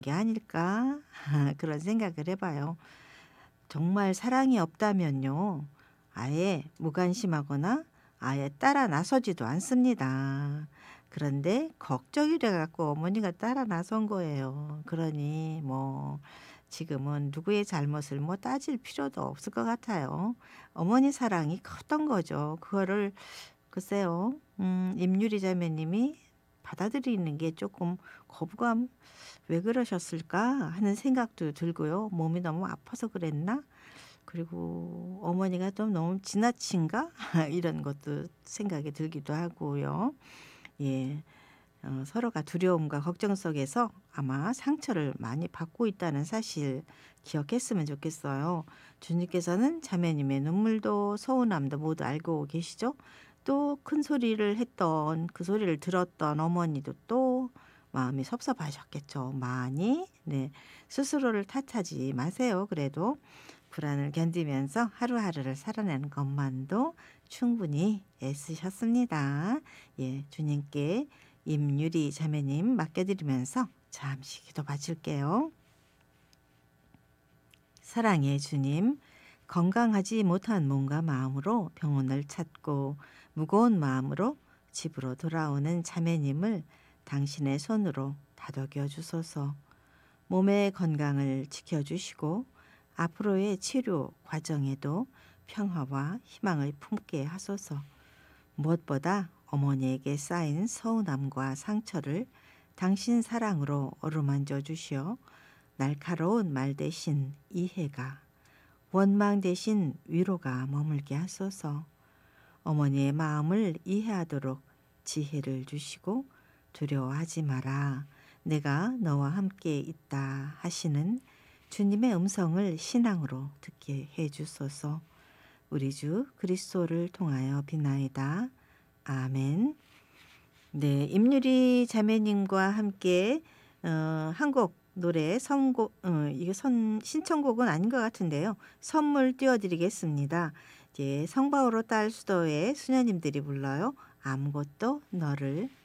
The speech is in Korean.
게 아닐까 그런 생각을 해 봐요. 정말 사랑이 없다면요. 아예 무관심하거나 아예 따라 나서지도 않습니다. 그런데 걱정이 돼 갖고 어머니가 따라 나선 거예요. 그러니 뭐 지금은 누구의 잘못을 뭐 따질 필요도 없을 것 같아요. 어머니 사랑이 컸던 거죠. 그거를 글쎄요. 임유리 자매님이 받아들이는 게 조금 거부감 '왜 그러셨을까?' 하는 생각도 들고요. '몸이 너무 아파서 그랬나?' 그리고 '어머니가 좀 너무 지나친가?' 이런 것도 생각이 들기도 하고요. 예. 서로가 두려움과 걱정 속에서 아마 상처를 많이 받고 있다는 사실 기억했으면 좋겠어요. 주님께서는 자매님의 눈물도 서운함도 모두 알고 계시죠? 또 큰 소리를 했던 그 소리를 들었던 어머니도 또 마음이 섭섭하셨겠죠. 많이. 네. 스스로를 탓하지 마세요. 그래도 불안을 견디면서 하루하루를 살아내는 것만도 충분히 애쓰셨습니다. 예. 주님께 임유리 자매님 맡겨드리면서 잠시 기도 바칠게요. 사랑의 주님, 건강하지 못한 몸과 마음으로 병원을 찾고 무거운 마음으로 집으로 돌아오는 자매님을 당신의 손으로 다독여 주소서. 몸의 건강을 지켜주시고 앞으로의 치료 과정에도 평화와 희망을 품게 하소서. 무엇보다 어머니에게 쌓인 서운함과 상처를 당신 사랑으로 어루만져 주시어 날카로운 말 대신 이해가, 원망 대신 위로가 머물게 하소서. 어머니의 마음을 이해하도록 지혜를 주시고 두려워하지 마라. 내가 너와 함께 있다 하시는 주님의 음성을 신앙으로 듣게 해 주소서. 우리 주 그리스도를 통하여 비나이다. 아멘. 네, 임유리 자매님과 함께 한 곡 노래 선곡 이게 신청곡은 아닌 것 같은데요. 선물 띄워드리겠습니다. 이제 성바오로 딸 수도의 수녀님들이 불러요. 아무것도 너를